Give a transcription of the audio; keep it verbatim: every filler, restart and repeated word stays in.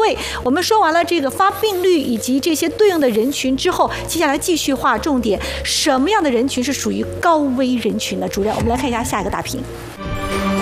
位，我们说完了这个发病率以及这些对应的人群之后，接下来继续划重点，什么样的人群是属于高危人群呢？主任，我们来看一下下一个大屏。